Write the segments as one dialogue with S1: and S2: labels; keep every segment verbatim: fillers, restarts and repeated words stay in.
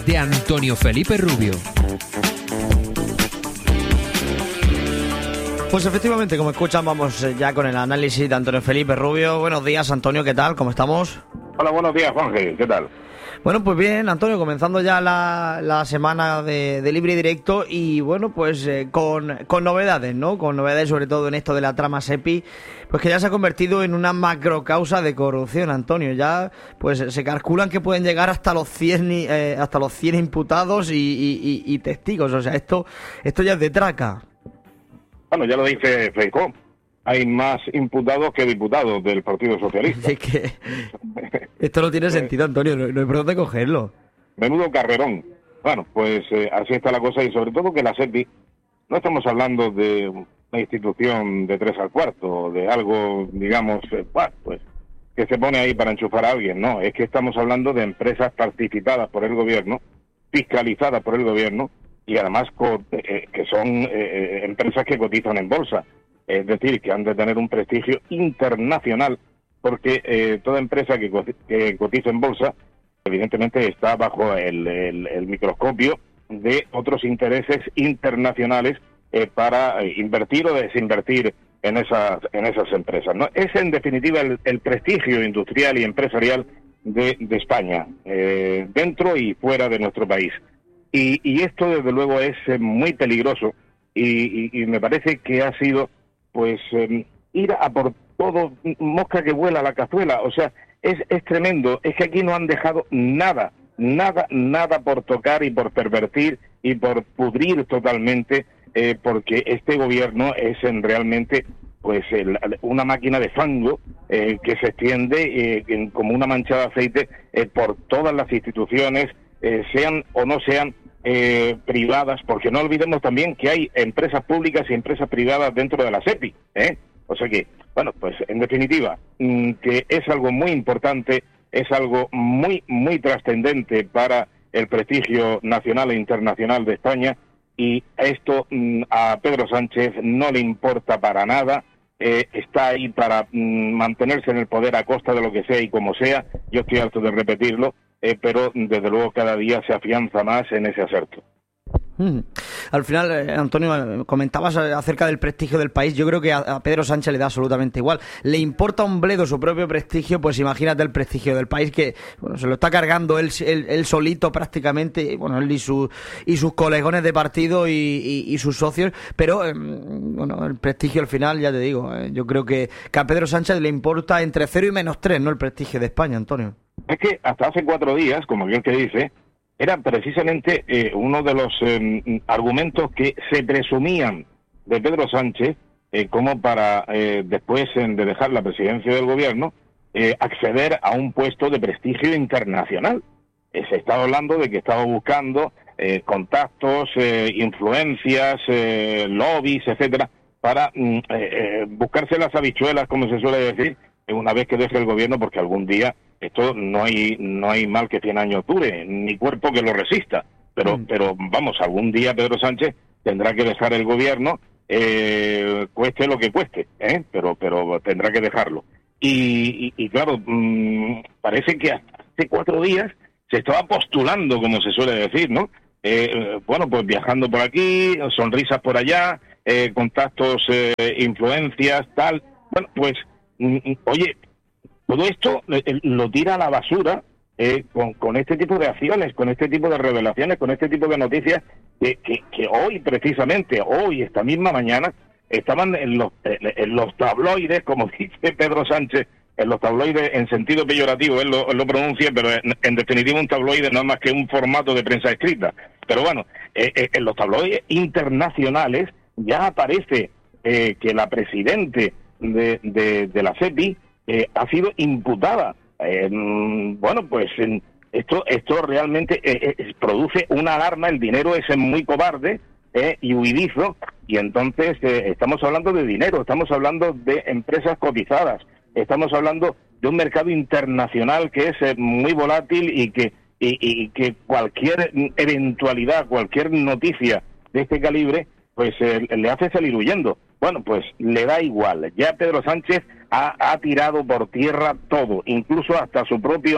S1: de Antonio Felipe Rubio.
S2: Pues efectivamente, como escuchan, vamos ya con el análisis de Antonio Felipe Rubio. Buenos días, Antonio, ¿qué tal? ¿Cómo estamos?
S3: Hola, buenos días, Juanje, ¿qué tal?
S2: Bueno, pues bien, Antonio, comenzando ya la, la semana de, de Libre y Directo y bueno, pues eh, con, con novedades, ¿no? Con novedades sobre todo en esto de la trama SEPI, pues que ya se ha convertido en una macrocausa de corrupción, Antonio. Ya pues se calculan que pueden llegar hasta los cien, eh, hasta los cien imputados y, y, y, y testigos. O sea, esto, esto ya es de traca.
S3: Bueno, ya lo dice Feijóo. Hay más imputados que diputados del Partido Socialista.
S2: Es que esto no tiene sentido, Antonio, no, no hay por dónde cogerlo.
S3: Menudo carrerón. Bueno, pues eh, así está la cosa, y sobre todo que la SEPI, no estamos hablando de una institución de tres al cuarto, de algo, digamos, eh, pues que se pone ahí para enchufar a alguien, no, es que estamos hablando de empresas participadas por el gobierno, fiscalizadas por el gobierno, y además co- eh, que son eh, empresas que cotizan en bolsa. Es decir, que han de tener un prestigio internacional, porque eh, toda empresa que, co- que cotiza en bolsa, evidentemente está bajo el, el, el microscopio de otros intereses internacionales eh, para eh, invertir o desinvertir en esas en esas empresas, ¿no? Es en definitiva el, el prestigio industrial y empresarial de, de España, eh, dentro y fuera de nuestro país. Y, y esto desde luego es eh, muy peligroso y, y, y me parece que ha sido pues eh, ir a por todo, mosca que vuela la cazuela. O sea, es, es tremendo, es que aquí no han dejado nada, nada, nada por tocar y por pervertir y por pudrir totalmente, eh, porque este gobierno es en realmente pues el, una máquina de fango eh, que se extiende eh, en, como una mancha de aceite eh, por todas las instituciones, eh, sean o no sean Eh, privadas, porque no olvidemos también que hay empresas públicas y empresas privadas dentro de la SEPI, ¿eh? O sea que, bueno, pues en definitiva, mmm, que es algo muy importante, es algo muy, muy trascendente para el prestigio nacional e internacional de España, y esto mmm, a Pedro Sánchez no le importa para nada. Eh, está ahí para mmm, mantenerse en el poder a costa de lo que sea y como sea. Yo estoy harto de repetirlo, Eh, pero desde luego cada día se afianza más en ese aserto.
S2: Mm. Al final, eh, Antonio, comentabas acerca del prestigio del país. Yo creo que a, a Pedro Sánchez le da absolutamente igual. Le importa un bledo su propio prestigio, pues imagínate el prestigio del país, que bueno, se lo está cargando él, él, él solito prácticamente, bueno, él y, su, y sus colegones de partido y, y, y sus socios, pero eh, bueno, el prestigio al final, ya te digo, eh, yo creo que, que a Pedro Sánchez le importa entre cero y menos tres, ¿no? El prestigio de España, Antonio.
S3: Es que hasta hace cuatro días, como aquel que dice, era precisamente eh, uno de los eh, argumentos que se presumían de Pedro Sánchez eh, como para, eh, después eh, de dejar la presidencia del gobierno, eh, acceder a un puesto de prestigio internacional. Eh, se estaba hablando de que estaba buscando eh, contactos, eh, influencias, eh, lobbies, etcétera, para mm, eh, eh, buscarse las habichuelas, como se suele decir, una vez que deje el gobierno, porque algún día esto no hay no hay mal que cien años dure, ni cuerpo que lo resista, pero mm. pero vamos, algún día Pedro Sánchez tendrá que dejar el gobierno, eh, cueste lo que cueste, ¿eh? pero pero tendrá que dejarlo. Y, y, y claro, mmm, parece que hasta hace cuatro días se estaba postulando, como se suele decir, ¿no? Eh, bueno, pues viajando por aquí, sonrisas por allá, eh, contactos, eh, influencias, tal. Bueno, pues oye, todo esto lo tira a la basura eh, con, con este tipo de acciones, con este tipo de revelaciones, con este tipo de noticias que, que, que hoy precisamente, hoy, esta misma mañana, estaban en los, en los tabloides, como dice Pedro Sánchez, en los tabloides en sentido peyorativo, él lo, él lo pronuncia, pero en, en definitiva un tabloide no es más que un formato de prensa escrita. Pero bueno, eh, eh, en los tabloides internacionales ya aparece eh, que la presidente De, de, de la SEPI eh, ha sido imputada. Eh, bueno, pues en, esto esto realmente eh, eh, produce una alarma. El dinero es muy cobarde eh, y huidizo, y entonces eh, estamos hablando de dinero, estamos hablando de empresas cotizadas, estamos hablando de un mercado internacional que es eh, muy volátil y que y, y que cualquier eventualidad, cualquier noticia de este calibre pues eh, le hace salir huyendo. Bueno, pues le da igual. Ya Pedro Sánchez ha, ha tirado por tierra todo, incluso hasta su propio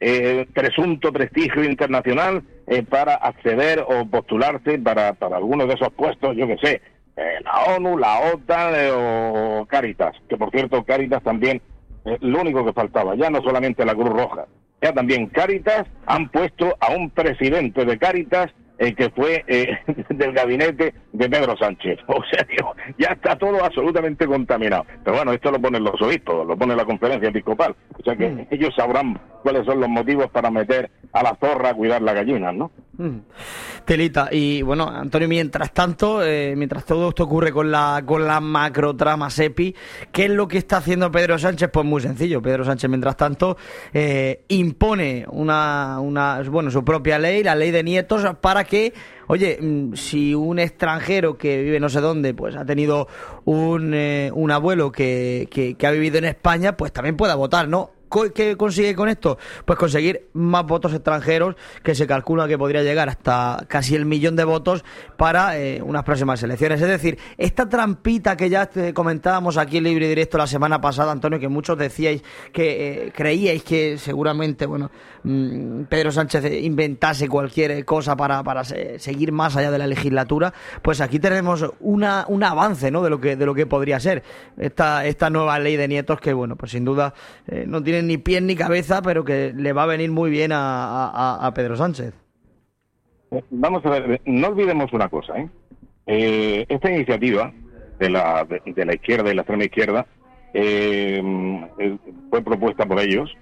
S3: eh, presunto prestigio internacional eh, para acceder o postularse para, para algunos de esos puestos, yo qué sé, eh, la ONU, la OTAN eh, o Cáritas, que por cierto Cáritas también, eh, lo único que faltaba, ya no solamente la Cruz Roja, ya también Cáritas han puesto a un presidente de Cáritas eh, que fue eh, del gabinete de Pedro Sánchez. O sea, digo, ya está todo absolutamente contaminado. Pero bueno, esto lo ponen los obispos, lo pone la conferencia episcopal. O sea que mm. ellos sabrán cuáles son los motivos para meter a la zorra a cuidar las gallinas, ¿no?
S2: Mm. Telita. Y bueno, Antonio, mientras tanto, eh, mientras todo esto ocurre con la con la macrotrama SEPI, ¿qué es lo que está haciendo Pedro Sánchez? Pues muy sencillo. Pedro Sánchez, mientras tanto, eh, impone una, una, bueno, su propia ley, la ley de nietos, para que, oye, si un extranjero que vive no sé dónde, pues ha tenido un, eh, un abuelo que, que, que ha vivido en España, pues también pueda votar, ¿no? ¿Qué consigue con esto? Pues conseguir más votos extranjeros, que se calcula que podría llegar hasta casi el millón de votos para eh, unas próximas elecciones. Es decir, esta trampita que ya te comentábamos aquí en Libre y Directo la semana pasada, Antonio, que muchos decíais que eh, creíais que seguramente, bueno, mmm, Pedro Sánchez inventase cualquier cosa para, para se, seguir más allá de la legislatura, pues aquí tenemos una, un avance, ¿no?, de lo que de lo que podría ser esta, esta nueva ley de nietos, que, bueno, pues sin duda eh, no tiene ni pies ni cabeza, pero que le va a venir muy bien a, a, a Pedro Sánchez.
S3: Vamos a ver, no olvidemos una cosa, ¿eh? Eh, esta iniciativa de la, de, de la izquierda y la extrema izquierda eh, fue propuesta por ellos,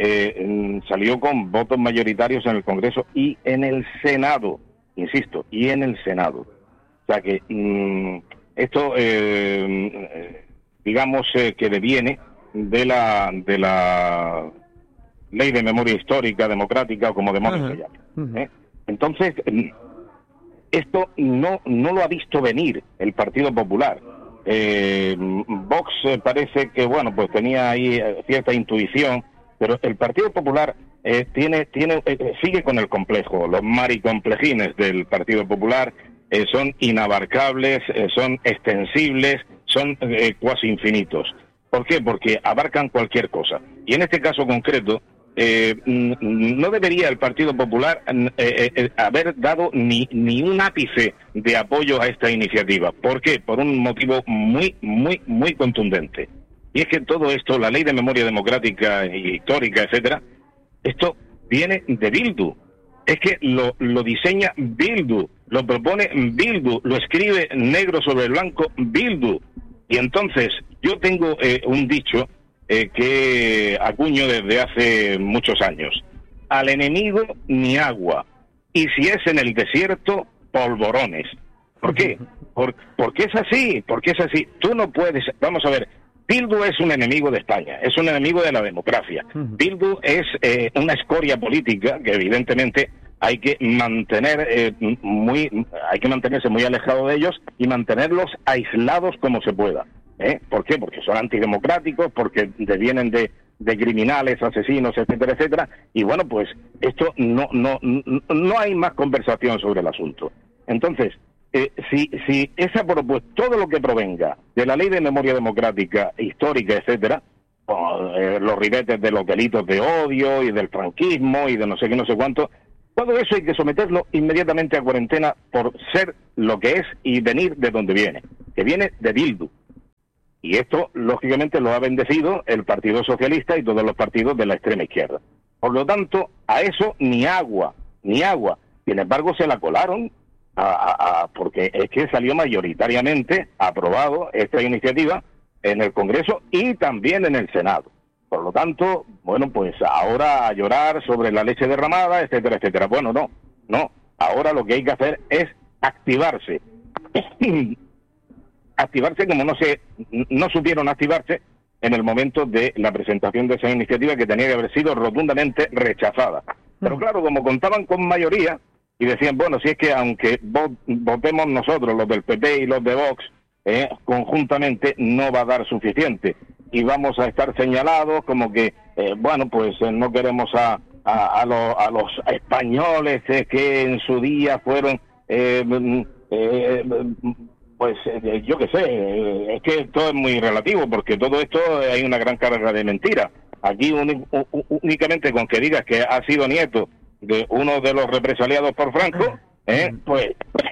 S3: eh, salió con votos mayoritarios en el Congreso y en el Senado, insisto, y en el Senado. O sea que mmm, esto, eh, digamos eh, que deviene de la de la ley de memoria histórica, democrática o como demonios se llame. Uh-huh. ¿eh? Entonces, esto no no lo ha visto venir el Partido Popular. Eh, Vox parece que, bueno, pues tenía ahí cierta intuición, pero el Partido Popular eh, tiene tiene eh, sigue con el complejo. Los maricomplejines del Partido Popular eh, son inabarcables, eh, son extensibles, son eh, cuasi infinitos. ¿Por qué? Porque abarcan cualquier cosa. Y en este caso concreto, eh, no debería el Partido Popular eh, eh, haber dado ni, ni un ápice de apoyo a esta iniciativa. ¿Por qué? Por un motivo muy, muy, muy contundente. Y es que todo esto, la ley de memoria democrática y histórica, etcétera, esto viene de Bildu. Es que lo, lo diseña Bildu, lo propone Bildu, lo escribe negro sobre blanco Bildu. Y entonces, yo tengo eh, un dicho eh, que acuño desde hace muchos años. Al enemigo ni agua. Y si es en el desierto, polvorones. ¿Por qué? Por, porque es así, porque es así. Tú no puedes... Vamos a ver, Bildu es un enemigo de España, es un enemigo de la democracia. Bildu es eh, una escoria política que evidentemente hay que mantener eh, muy, hay que mantenerse muy alejado de ellos y mantenerlos aislados como se pueda. ¿Eh? ¿Por qué? Porque son antidemocráticos, porque devienen de, de criminales, asesinos, etcétera, etcétera. Y bueno, pues esto no, no, no hay más conversación sobre el asunto. Entonces, eh, si, si esa propuesta, todo lo que provenga de la ley de memoria democrática, histórica, etcétera, oh, eh, los ribetes de los delitos de odio y del franquismo y de no sé qué, no sé cuánto, todo eso hay que someterlo inmediatamente a cuarentena por ser lo que es y venir de donde viene, que viene de Bildu. Y esto, lógicamente, lo ha bendecido el Partido Socialista y todos los partidos de la extrema izquierda. Por lo tanto, a eso ni agua, ni agua. Sin embargo, se la colaron, a, a, a, porque es que salió mayoritariamente aprobado esta iniciativa en el Congreso y también en el Senado. Por lo tanto, bueno, pues ahora a llorar sobre la leche derramada, etcétera, etcétera. Bueno, no, no. Ahora lo que hay que hacer es activarse. activarse como no se, no supieron activarse en el momento de la presentación de esa iniciativa, que tenía que haber sido rotundamente rechazada. Pero claro, como contaban con mayoría y decían, bueno, si es que aunque votemos nosotros, los del P P y los de Vox, eh, conjuntamente, no va a dar suficiente. Y vamos a estar señalados como que, eh, bueno, pues eh, no queremos a, a, a, lo, a los españoles eh, que en su día fueron, eh, eh, pues eh, yo qué sé, eh, es que todo es muy relativo, porque todo esto hay una gran carga de mentira. Aquí únicamente con que digas que ha sido nieto de uno de los represaliados por Franco, ¿eh? pues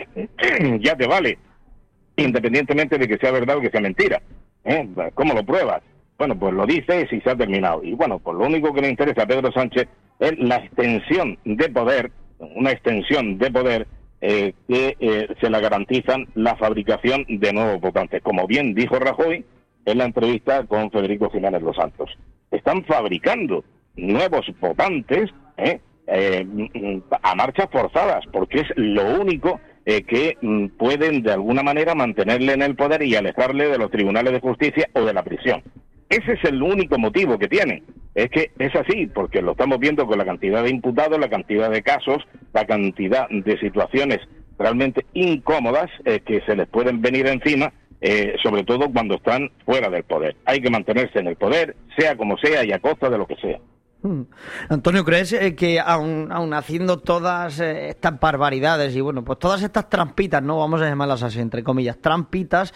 S3: ya te vale, independientemente de que sea verdad o que sea mentira. ¿eh? ¿Cómo lo pruebas? Bueno, pues lo dices y se ha terminado. Y bueno, pues lo único que le interesa a Pedro Sánchez es la extensión de poder, una extensión de poder eh, que eh, se le garantizan la fabricación de nuevos votantes. Como bien dijo Rajoy en la entrevista con Federico Jiménez Los Santos. Están fabricando nuevos votantes ¿eh? Eh, a marchas forzadas, porque es lo único eh, que mm, pueden de alguna manera mantenerle en el poder y alejarle de los tribunales de justicia o de la prisión. Ese es el único motivo que tienen. Es que es así, porque lo estamos viendo con la cantidad de imputados, la cantidad de casos, la cantidad de situaciones realmente incómodas eh, que se les pueden venir encima, eh, sobre todo cuando están fuera del poder. Hay que mantenerse en el poder, sea como sea y a costa de lo que sea.
S2: Antonio, ¿crees eh, que aun, aun haciendo todas eh, estas barbaridades y bueno, pues todas estas trampitas, no vamos a llamarlas así, entre comillas, trampitas,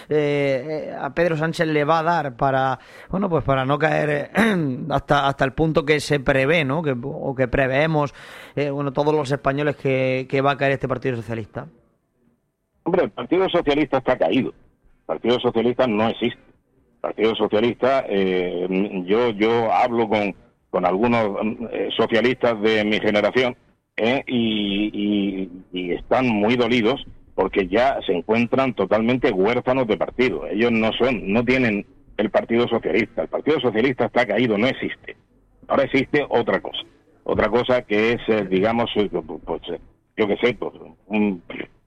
S2: eh, eh, a Pedro Sánchez le va a dar para, bueno, pues para no caer eh, hasta hasta el punto que se prevé, ¿no? Que, o que preveemos, eh, bueno, todos los españoles que, que va a caer este Partido Socialista?
S3: Hombre, el Partido Socialista está caído. El Partido Socialista no existe. El Partido Socialista, eh, yo yo hablo con con algunos eh, socialistas de mi generación, eh, y, y, y están muy dolidos porque ya se encuentran totalmente huérfanos de partido. Ellos no son, no tienen el Partido Socialista. El Partido Socialista está caído, no existe. Ahora existe otra cosa. Otra cosa que es, eh, digamos, pues, yo qué sé, pues, un...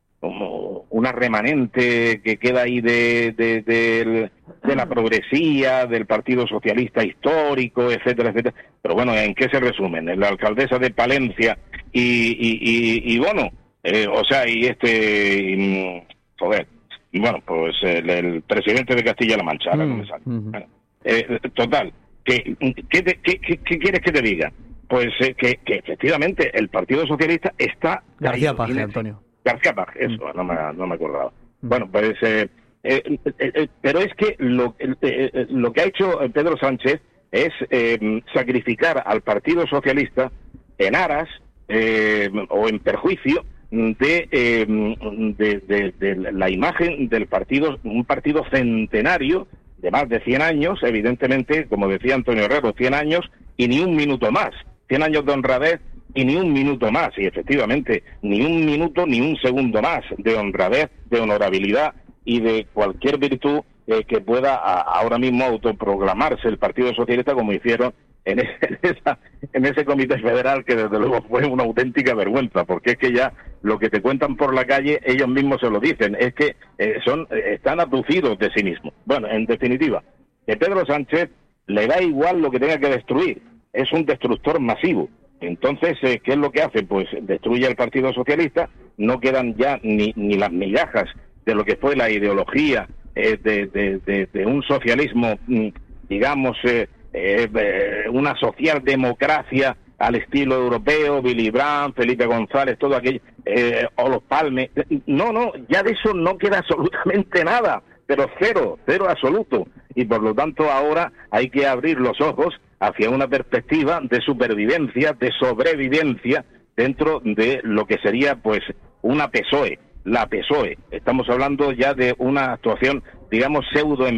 S3: como una remanente que queda ahí de, de, de, de la progresía, del Partido Socialista histórico, etcétera, etcétera. Pero bueno, ¿en qué se resumen? En la alcaldesa de Palencia y, y, y, y bueno, eh, o sea, y este, y, joder, y bueno, pues el, el presidente de Castilla-La Mancha, ahora no me sale.
S2: Mm, mm.
S3: Bueno, eh, total, ¿qué, qué, te, qué, qué, ¿qué quieres que te diga? Pues eh, que, que efectivamente el Partido Socialista está...
S2: García Paje, Antonio.
S3: García Paje, eso, no me, no me acordaba. Bueno, pues, eh, eh, eh, eh, pero es que lo, eh, eh, lo que ha hecho Pedro Sánchez es eh, sacrificar al Partido Socialista en aras eh, o en perjuicio de, eh, de, de, de la imagen del partido, un partido centenario de más de cien años, evidentemente, como decía Antonio Herrero, cien años y ni un minuto más, cien años de honradez y ni un minuto más, y efectivamente, ni un minuto ni un segundo más de honradez, de honorabilidad y de cualquier virtud eh, que pueda a, ahora mismo autoproclamarse el Partido Socialista, como hicieron en, ese, en, esa, en ese comité federal, que desde luego fue una auténtica vergüenza, porque es que ya lo que te cuentan por la calle, ellos mismos se lo dicen, es que eh, son eh, están abducidos de sí mismos. Bueno, en definitiva, que Pedro Sánchez le da igual lo que tenga que destruir, es un destructor masivo. Entonces, eh, ¿qué es lo que hace? Pues destruye al Partido Socialista, no quedan ya ni, ni las migajas de lo que fue la ideología eh, de, de, de, de un socialismo, digamos, eh, eh, una socialdemocracia al estilo europeo, Willy Brandt, Felipe González, todo aquello, eh, o los Palme. No, no, ya de eso no queda absolutamente nada, pero cero, cero absoluto. Y por lo tanto ahora hay que abrir los ojos hacia una perspectiva de supervivencia, de sobrevivencia dentro de lo que sería pues una P S O E, la P S O E. Estamos hablando ya de una actuación, digamos, pseudo